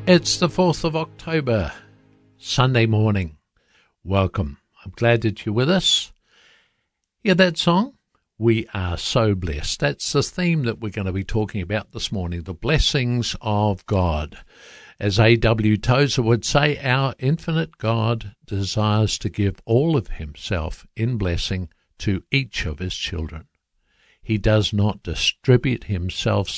It's the 4th of October, Sunday morning. Welcome. I'm glad that you're with us. Yeah, that song, We Are So Blessed. That's the theme that we're going to be talking about this morning, the blessings of God. As A.W. Tozer would say, our infinite God desires to give all of himself in blessing to each of his children. He does not distribute himself